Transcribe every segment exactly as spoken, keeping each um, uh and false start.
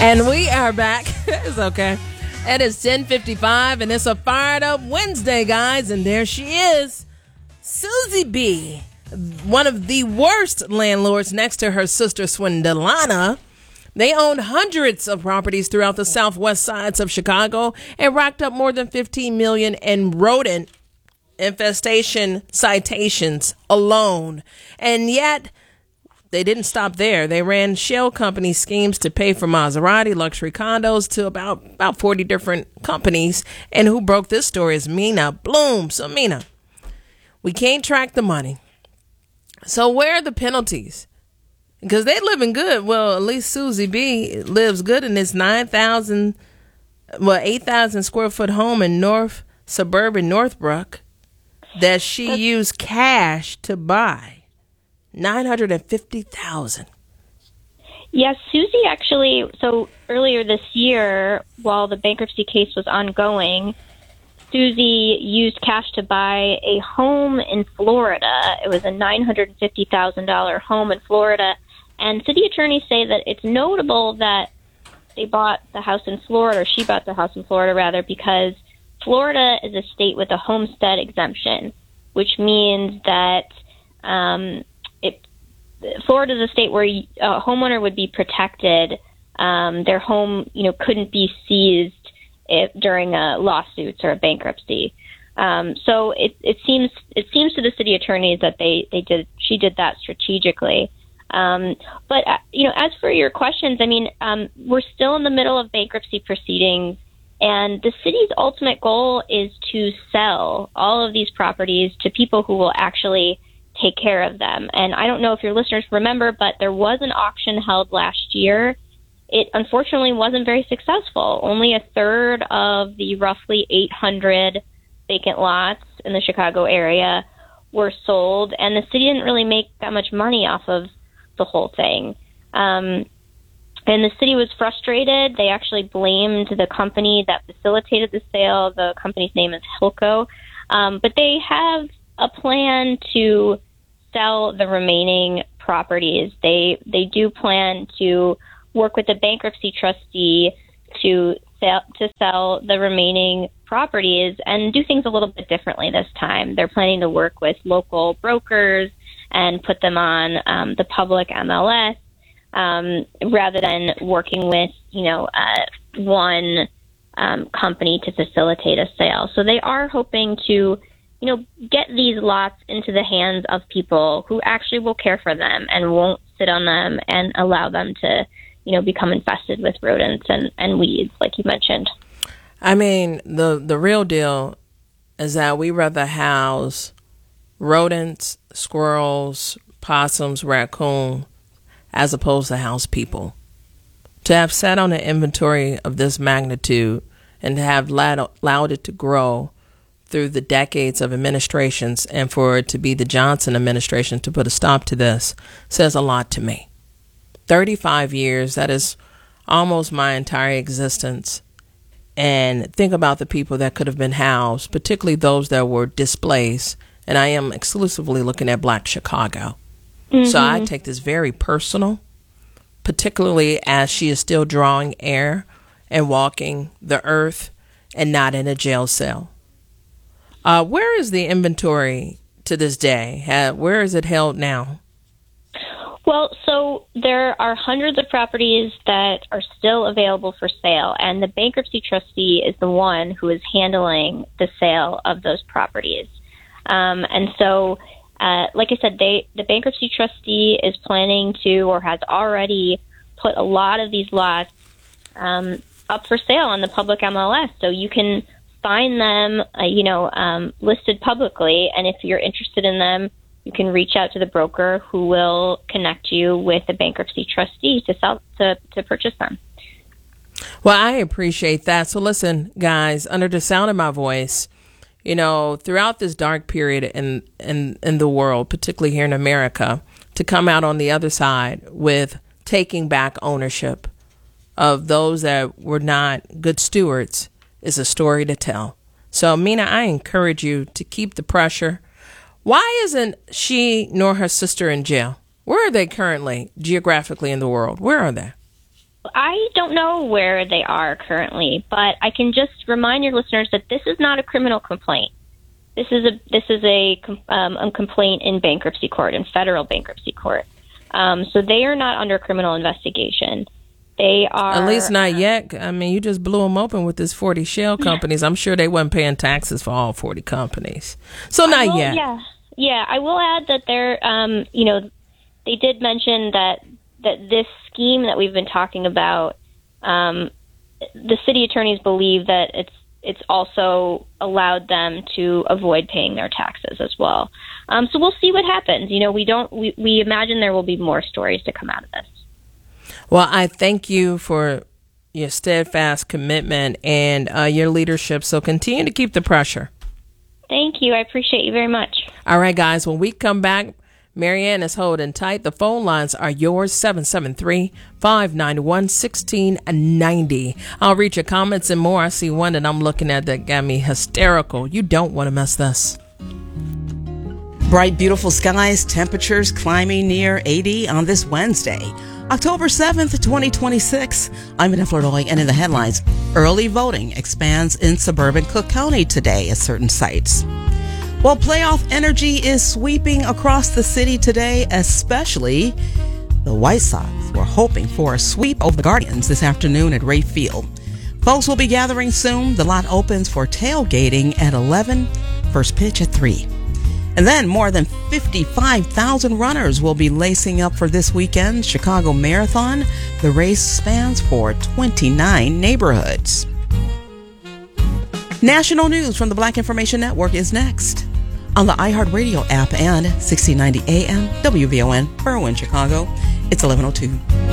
And we are back. It's okay. It is ten fifty-five, and it's a fired up Wednesday, guys. And there she is, Susie B., one of the worst landlords next to her sister Swindlana. They owned hundreds of properties throughout the southwest sides of Chicago and racked up more than fifteen million dollars in rodent infestation citations alone. And yet, they didn't stop there. They ran shell company schemes to pay for Maserati luxury condos to about, about forty different companies. And who broke this story is Mina Bloom. So, Mina, we can't track the money. So where are the penalties? Because they living good. Well, at least Susie B lives good in this nine thousand, well, eight thousand square foot home in North suburban Northbrook that she That's- used cash to buy. nine hundred fifty thousand dollars. Yes, Susie actually, so earlier this year, while the bankruptcy case was ongoing, Susie used cash to buy a home in Florida. It was a nine hundred fifty thousand dollars home in Florida. And city attorneys say that it's notable that they bought the house in Florida, or she bought the house in Florida, rather, because Florida is a state with a homestead exemption, which means that um, it, Florida is a state where a homeowner would be protected. Um, their home, you know, couldn't be seized if, during a lawsuits or a bankruptcy. Um, so it, it seems it seems to the city attorneys that they, they did she did that strategically. Um, but, uh, you know, as for your questions, I mean, um, we're still in the middle of bankruptcy proceedings, and the city's ultimate goal is to sell all of these properties to people who will actually take care of them. And I don't know if your listeners remember, but there was an auction held last year. It unfortunately wasn't very successful. Only a third of the roughly eight hundred vacant lots in the Chicago area were sold, and the city didn't really make that much money off of the whole thing. Um, and the city was frustrated. They actually blamed the company that facilitated the sale. The company's name is Hilco. Um, but they have a plan to sell the remaining properties. They they do plan to work with the bankruptcy trustee to sell, to sell the remaining properties and do things a little bit differently this time. They're planning to work with local brokers and put them on um, the public M L S um, rather than working with, you know, uh, one um, company to facilitate a sale. So they are hoping to, you know, get these lots into the hands of people who actually will care for them and won't sit on them and allow them to, you know, become infested with rodents and, and weeds, like you mentioned. I mean, the, the real deal is that we rather house rodents, squirrels, possums, raccoon, as opposed to house people. To have sat on an inventory of this magnitude and to have allowed, allowed it to grow through the decades of administrations, and for it to be the Johnson administration to put a stop to this, says a lot to me. thirty-five years, that is almost my entire existence. And think about the people that could have been housed, particularly those that were displaced. And I am exclusively looking at Black Chicago. Mm-hmm. So I take this very personal, particularly as she is still drawing air and walking the earth and not in a jail cell. Uh, where is the inventory to this day? Uh, where is it held now? Well, so there are hundreds of properties that are still available for sale, and the bankruptcy trustee is the one who is handling the sale of those properties. Um, and so, uh, like I said, they, the bankruptcy trustee is planning to, or has already put a lot of these lots um, up for sale on the public M L S. So you can find them, uh, you know, um, listed publicly. And if you're interested in them, you can reach out to the broker who will connect you with the bankruptcy trustee to sell, to, to purchase them. Well, I appreciate that. So listen, guys, under the sound of my voice, you know, throughout this dark period in, in, in the world, particularly here in America, to come out on the other side with taking back ownership of those that were not good stewards is a story to tell. So, Mina, I encourage you to keep the pressure. Why isn't she nor her sister in jail? Where are they currently geographically in the world? Where are they? I don't know where they are currently, but I can just remind your listeners that this is not a criminal complaint. This is a this is a, um, a complaint in bankruptcy court, in federal bankruptcy court. Um, so they are not under criminal investigation. They are at least not yet. I mean, you just blew them open with this forty shell companies. I'm sure they weren't paying taxes for all forty companies. So not will, yet. Yeah, yeah. I will add that they're, um, you know, they did mention that that this scheme that we've been talking about, um, the city attorneys believe that it's it's also allowed them to avoid paying their taxes as well. Um, so we'll see what happens. You know, we don't we, we imagine there will be more stories to come out of this. Well, I thank you for your steadfast commitment and uh, your leadership. So continue to keep the pressure. Thank you. I appreciate you very much. All right, guys. When we come back, Marianne is holding tight. The phone lines are yours, seven seven three, five nine one, one six nine zero. I'll read your comments and more. I see one that I'm looking at that got me hysterical. You don't want to miss this. Bright, beautiful skies, temperatures climbing near eighty on this Wednesday, October seventh, twenty twenty-six. I'm Vanessa Flournoy, and in the headlines, early voting expands in suburban Cook County today at certain sites. Well, playoff energy is sweeping across the city today, especially the White Sox were hoping for a sweep over the Guardians this afternoon at Wright Field. Folks will be gathering soon. The lot opens for tailgating at eleven, first pitch at three. And then more than fifty-five thousand runners will be lacing up for this weekend's Chicago Marathon. The race spans for twenty-nine neighborhoods. National news from the Black Information Network is next on the iHeartRadio app and sixteen ninety A M W V O N, Berwyn, Chicago. It's eleven oh two.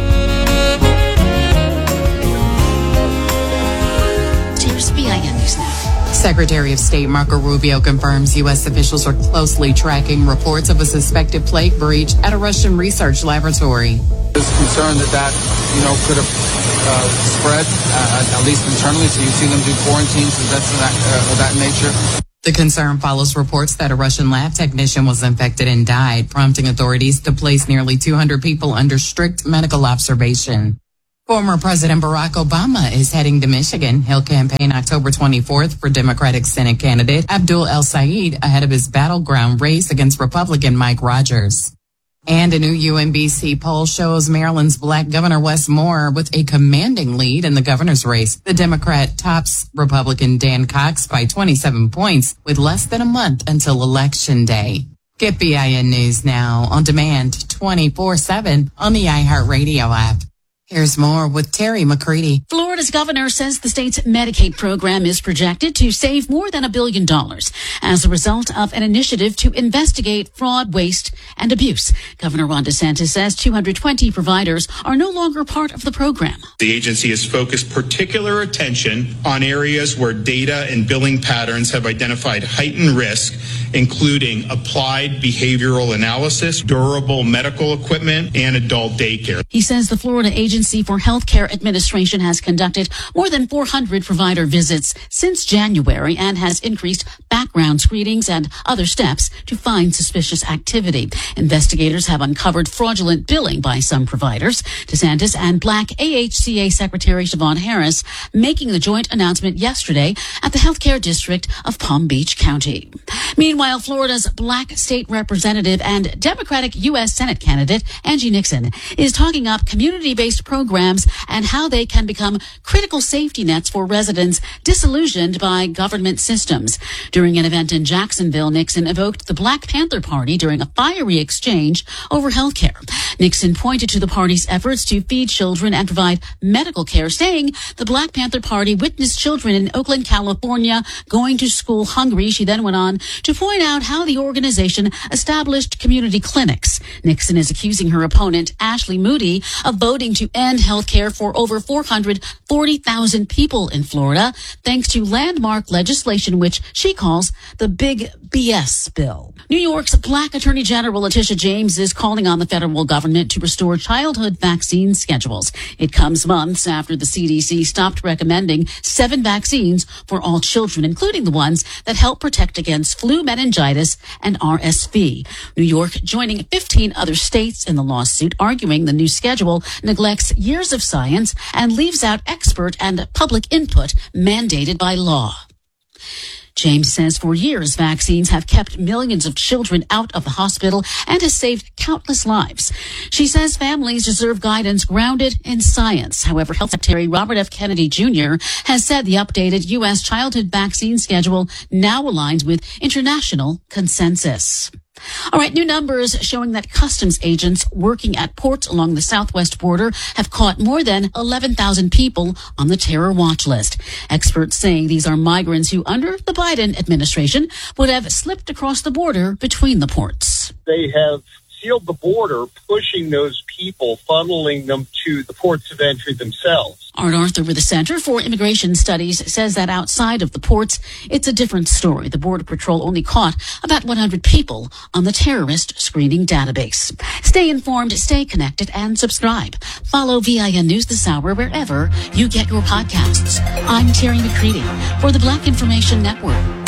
Here's B I N News Now. Secretary of State Marco Rubio confirms U S officials are closely tracking reports of a suspected plague breach at a Russian research laboratory. There's concern that that, you know, could have uh, spread, uh, at least internally, so you see them do quarantines and that's of that, uh, of that nature. The concern follows reports that a Russian lab technician was infected and died, prompting authorities to place nearly two hundred people under strict medical observation. Former President Barack Obama is heading to Michigan. He'll campaign October twenty-fourth for Democratic Senate candidate Abdul El-Sayed ahead of his battleground race against Republican Mike Rogers. And a new U M B C poll shows Maryland's Black Governor Wes Moore with a commanding lead in the governor's race. The Democrat tops Republican Dan Cox by twenty-seven points with less than a month until Election Day. Get B I N News now on demand twenty-four seven on the iHeartRadio app. Here's more with Terry McCready. Florida's governor says the state's Medicaid program is projected to save more than a billion dollars as a result of an initiative to investigate fraud, waste, and abuse. Governor Ron DeSantis says two hundred twenty providers are no longer part of the program. The agency has focused particular attention on areas where data and billing patterns have identified heightened risk, including applied behavioral analysis, durable medical equipment, and adult daycare. He says the Florida Agency for Healthcare Administration has conducted more than four hundred provider visits since January and has increased background screenings and other steps to find suspicious activity. Investigators have uncovered fraudulent billing by some providers. DeSantis and Black A H C A Secretary Siobhan Harris making the joint announcement yesterday at the Healthcare District of Palm Beach County. Meanwhile, Florida's Black state representative and Democratic U S Senate candidate Angie Nixon is talking up community-based programs and how they can become critical safety nets for residents disillusioned by government systems. During an event in Jacksonville, Nixon evoked the Black Panther Party during a fiery exchange over health care. Nixon pointed to the party's efforts to feed children and provide medical care, saying the Black Panther Party witnessed children in Oakland, California, going to school hungry. She then went on to point out how the organization established community clinics. Nixon is accusing her opponent, Ashley Moody, of voting to end health care for over four hundred forty thousand people in Florida, thanks to landmark legislation which she calls the Big B S bill. New York's Black Attorney General Letitia James is calling on the federal government to restore childhood vaccine schedules. It comes months after the C D C stopped recommending seven vaccines for all children, including the ones that help protect against flu, meningitis, and R S V. New York joining fifteen other states in the lawsuit, arguing the new schedule neglects years of science and leaves out expert and public input mandated by law. James says for years, vaccines have kept millions of children out of the hospital and has saved countless lives. She says families deserve guidance grounded in science. However, Health Secretary Robert F. Kennedy Junior has said the updated U S childhood vaccine schedule now aligns with international consensus. All right, new numbers showing that customs agents working at ports along the southwest border have caught more than eleven thousand people on the terror watch list. Experts saying these are migrants who, under the Biden administration, would have slipped across the border between the ports. They have sealed the border, pushing those people, funneling them to the ports of entry themselves. Art Arthur with the Center for Immigration Studies says that outside of the ports, it's a different story. The Border Patrol only caught about one hundred people on the terrorist screening database. Stay informed, stay connected, and subscribe. Follow V I N News this hour wherever you get your podcasts. I'm Terry McCready for the Black Information Network.